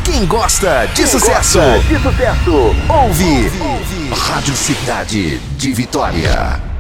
Quem gosta de sucesso, ouve Rádio Cidade de Vitória.